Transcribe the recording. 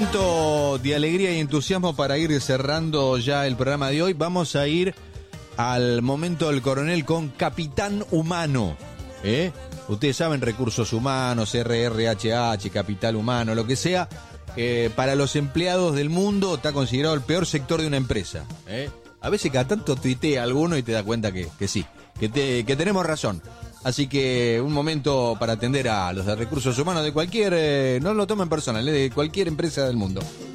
momento de alegría y entusiasmo para ir cerrando ya el programa de hoy. Vamos a ir al momento del coronel con Capitán Humano. Ustedes saben, recursos humanos, RRHH, capital humano, lo que sea. Para los empleados del mundo está considerado el peor sector de una empresa. A veces cada tanto tuitea alguno y te das cuenta que sí, que tenemos razón. Así que un momento para atender a los de recursos humanos de cualquier, no lo tomen personal, de cualquier empresa del mundo.